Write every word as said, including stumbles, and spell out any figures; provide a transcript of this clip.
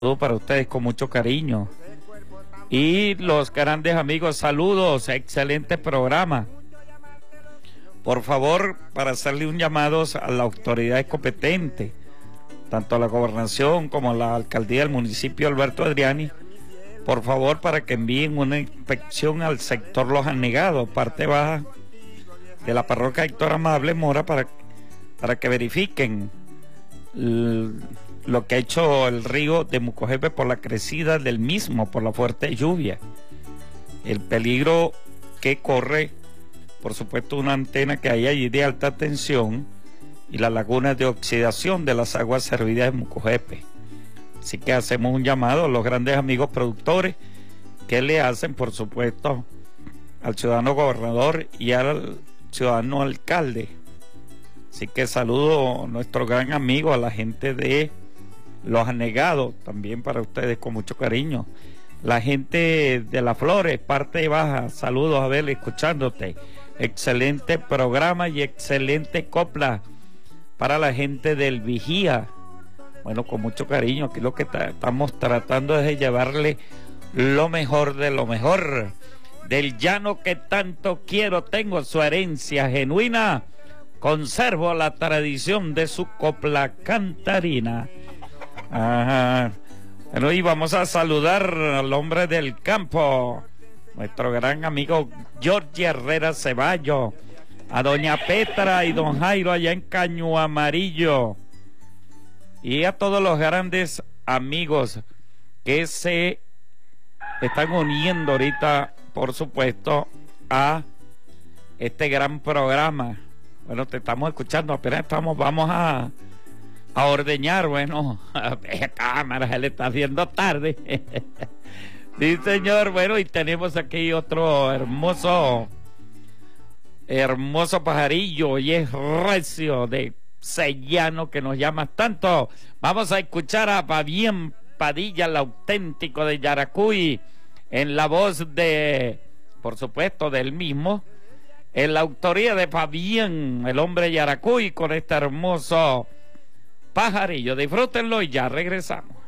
Saludos para ustedes con mucho cariño. Y los grandes amigos, saludos, excelente programa. Por favor, para hacerle un llamado a las autoridades competentes, tanto a la gobernación como a la alcaldía del municipio Alberto Adriani, por favor, para que envíen una inspección al sector Los Anegados, parte baja de la parroquia Héctor Amable Mora, para, para que verifiquen el, lo que ha hecho el río de Mucojepe por la crecida del mismo, por la fuerte lluvia. El peligro que corre, por supuesto, una antena que hay allí de alta tensión y las lagunas de oxidación de las aguas servidas de Mucojepe. Así que hacemos un llamado a los grandes amigos productores que le hacen, por supuesto, al ciudadano gobernador y al ciudadano alcalde. Así que saludo a nuestro gran amigo, a la gente de Los Anegados, también para ustedes con mucho cariño. La gente de Las Flores, parte baja, saludos, Abel, escuchándote. Excelente programa y excelente copla para la gente del Vigía. Bueno, con mucho cariño, aquí lo que estamos tratando es de llevarle lo mejor de lo mejor. Del llano que tanto quiero, tengo su herencia genuina. Conservo la tradición de su copla cantarina. Ajá. Bueno, y vamos a saludar al hombre del campo, nuestro gran amigo Jorge Herrera Ceballos, a doña Petra y don Jairo allá en Caño Amarillo, y a todos los grandes amigos que se están uniendo ahorita, por supuesto, a este gran programa. Bueno, te estamos escuchando, apenas estamos, vamos a, a ordeñar, bueno, a cámara, se le está haciendo tarde. Sí, señor, bueno, y tenemos aquí otro hermoso, hermoso pajarillo, y es recio de Sellano, que nos llama tanto. Vamos a escuchar a Fabián Padilla, el auténtico de Yaracuy, en la voz de, por supuesto, del mismo, en la autoría de Fabián, el hombre de Yaracuy, con este hermoso pajarillo. Disfrútenlo y ya regresamos.